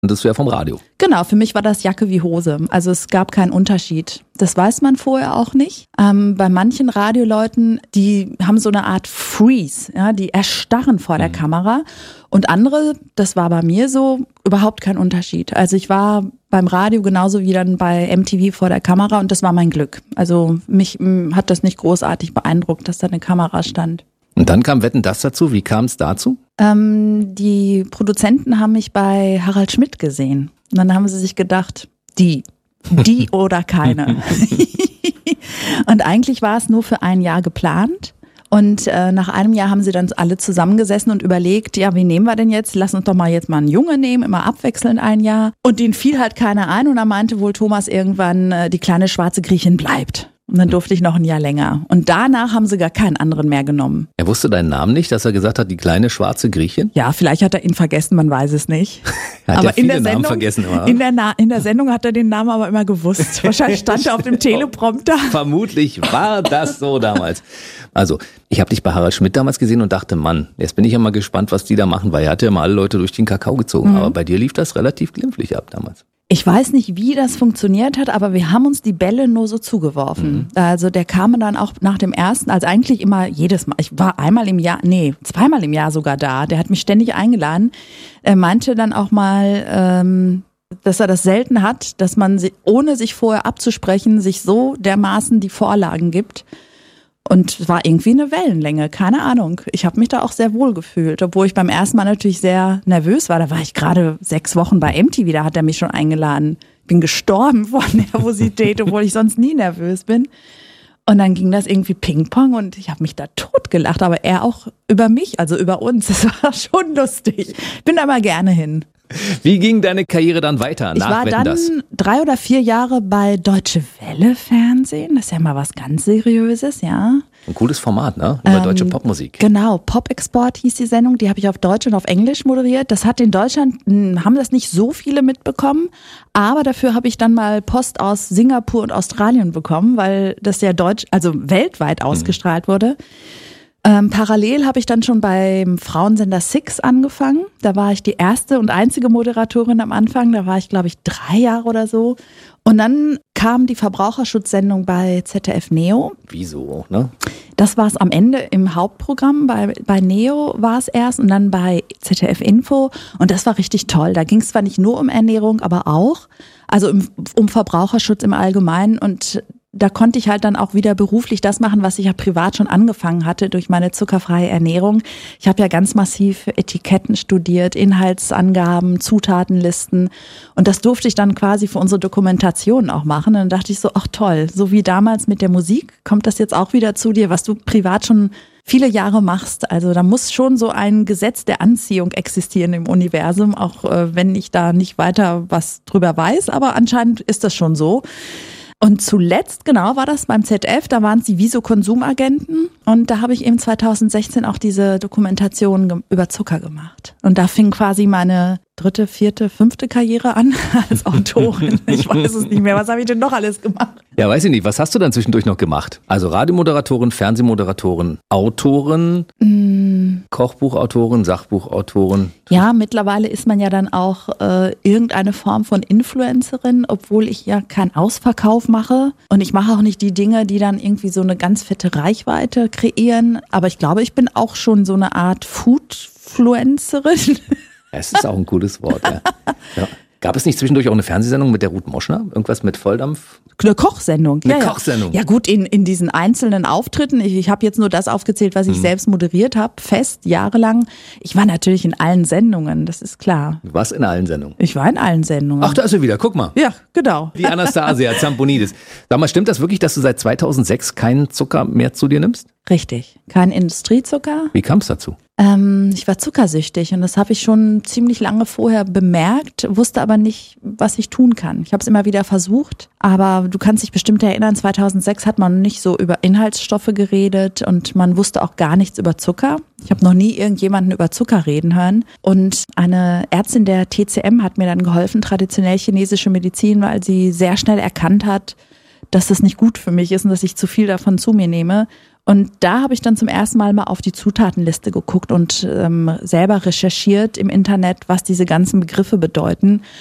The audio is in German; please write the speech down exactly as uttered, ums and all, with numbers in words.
Und das wäre vom Radio. Genau, für mich war das Jacke wie Hose. Also es gab keinen Unterschied. Das weiß man vorher auch nicht. Ähm, bei manchen Radioleuten, die haben so eine Art Freeze, ja, die erstarren vor der mhm. Kamera. Und andere, das war bei mir so, überhaupt kein Unterschied. Also ich war beim Radio genauso wie dann bei M T V vor der Kamera und das war mein Glück. Also mich m, hat das nicht großartig beeindruckt, dass da eine Kamera stand. Und dann kam Wetten, das dazu. Wie kam es dazu? Ähm, die Produzenten haben mich bei Harald Schmidt gesehen. Und dann haben sie sich gedacht, die, die oder keine. Und eigentlich war es nur für ein Jahr geplant. Und äh, nach einem Jahr haben sie dann alle zusammengesessen und überlegt, ja, wie nehmen wir denn jetzt? Lass uns doch mal jetzt mal einen Junge nehmen, immer abwechselnd ein Jahr. Und denen fiel halt keiner ein und dann meinte wohl Thomas irgendwann, äh, die kleine schwarze Griechin bleibt. Und dann durfte ich noch ein Jahr länger. Und danach haben sie gar keinen anderen mehr genommen. Er wusste deinen Namen nicht, dass er gesagt hat, die kleine schwarze Griechin? Ja, vielleicht hat er ihn vergessen, man weiß es nicht. Hat aber er viele in der Namen Sendung, vergessen immer? In der, Na- in der Sendung hat er den Namen aber immer gewusst. Wahrscheinlich stand er auf dem Teleprompter. Vermutlich war das so damals. Also, ich habe dich bei Harald Schmidt damals gesehen und dachte, Mann, jetzt bin ich ja mal gespannt, was die da machen, weil er hat ja immer alle Leute durch den Kakao gezogen. Mhm. Aber bei dir lief das relativ glimpflich ab damals. Ich weiß nicht, wie das funktioniert hat, aber wir haben uns die Bälle nur so zugeworfen. Mhm. Also der kam dann auch nach dem ersten, also eigentlich immer jedes Mal. Ich war einmal im Jahr, nee, zweimal im Jahr sogar da. Der hat mich ständig eingeladen. Er meinte dann auch mal, ähm, dass er das selten hat, dass man, ohne sich vorher abzusprechen, sich so dermaßen die Vorlagen gibt. Und es war irgendwie eine Wellenlänge, keine Ahnung. Ich habe mich da auch sehr wohl gefühlt, obwohl ich beim ersten Mal natürlich sehr nervös war. Da war ich gerade sechs Wochen bei M T V, da hat er mich schon eingeladen. Bin gestorben vor Nervosität, obwohl ich sonst nie nervös bin. Und dann ging das irgendwie Ping-Pong und ich habe mich da totgelacht, aber er auch über mich, also über uns. Das war schon lustig. Bin da mal gerne hin. Wie ging deine Karriere dann weiter? Ich nach war Wetten, dann das? drei oder vier Jahre bei Deutsche Welle Fernsehen. Das ist ja mal was ganz Seriöses, ja. Ein cooles Format, ne? Über Ähm, deutsche Popmusik. Genau, Pop-Export hieß die Sendung. Die habe ich auf Deutsch und auf Englisch moderiert. Das hat in Deutschland, mh, haben das nicht so viele mitbekommen. Aber dafür habe ich dann mal Post aus Singapur und Australien bekommen, weil das ja deutsch, also weltweit ausgestrahlt mhm. wurde. Ähm, parallel habe ich dann schon beim Frauensender Six angefangen. Da war ich die erste und einzige Moderatorin am Anfang. Da war ich, glaube ich, drei Jahre oder so. Und dann kam die Verbraucherschutzsendung bei Z D F Neo. Wieso, ne? Das war es am Ende im Hauptprogramm. Bei, bei Neo war es erst und dann bei Z D F Info. Und das war richtig toll. Da ging es zwar nicht nur um Ernährung, aber auch. Also um, um Verbraucherschutz im Allgemeinen. Und da konnte ich halt dann auch wieder beruflich das machen, was ich ja privat schon angefangen hatte durch meine zuckerfreie Ernährung. Ich habe ja ganz massiv Etiketten studiert, Inhaltsangaben, Zutatenlisten und das durfte ich dann quasi für unsere Dokumentation auch machen. Und dann dachte ich so, ach toll, so wie damals mit der Musik, kommt das jetzt auch wieder zu dir, was du privat schon viele Jahre machst. Also da muss schon so ein Gesetz der Anziehung existieren im Universum, auch äh, wenn ich da nicht weiter was drüber weiß, aber anscheinend ist das schon so. Und zuletzt, genau, war das beim Z D F, da waren es die Viso-Konsumagenten und da habe ich eben zweitausendsechzehn auch diese Dokumentation ge- über Zucker gemacht. Und da fing quasi meine dritte, vierte, fünfte Karriere an als Autorin. Ich weiß es nicht mehr, was habe ich denn noch alles gemacht? Ja, weiß ich nicht, was hast du dann zwischendurch noch gemacht? Also Radiomoderatorin, Fernsehmoderatorin, Autorin, mm. Kochbuchautorin, Sachbuchautorin. Ja, mittlerweile ist man ja dann auch äh, irgendeine Form von Influencerin, obwohl ich ja keinen Ausverkauf mache. Und ich mache auch nicht die Dinge, die dann irgendwie so eine ganz fette Reichweite kreieren. Aber ich glaube, ich bin auch schon so eine Art Foodfluencerin. Es ist auch ein cooles Wort, ja. Ja. Gab es nicht zwischendurch auch eine Fernsehsendung mit der Ruth Moschner? Irgendwas mit Volldampf? Eine Kochsendung. Eine ja, Kochsendung. Ja. ja gut, in, in diesen einzelnen Auftritten. Ich, ich habe jetzt nur das aufgezählt, was ich mhm. selbst moderiert habe, fest, jahrelang. Ich war natürlich in allen Sendungen, das ist klar. Du warst in allen Sendungen? Ich war in allen Sendungen. Ach, da ist sie wieder, guck mal. Ja, genau. Die Anastasia Zamponidis. Sag mal, stimmt das wirklich, dass du seit zweitausendsechs keinen Zucker mehr zu dir nimmst? Richtig. Kein Industriezucker. Wie kam es dazu? Ähm, ich war zuckersüchtig und das habe ich schon ziemlich lange vorher bemerkt, wusste aber nicht, was ich tun kann. Ich habe es immer wieder versucht, aber du kannst dich bestimmt erinnern, zweitausendsechs hat man nicht so über Inhaltsstoffe geredet und man wusste auch gar nichts über Zucker. Ich habe noch nie irgendjemanden über Zucker reden hören. Und eine Ärztin der T C M hat mir dann geholfen, traditionell chinesische Medizin, weil sie sehr schnell erkannt hat, dass das nicht gut für mich ist und dass ich zu viel davon zu mir nehme. Und da habe ich dann zum ersten Mal mal auf die Zutatenliste geguckt und ähm, selber recherchiert im Internet, was diese ganzen Begriffe bedeuten.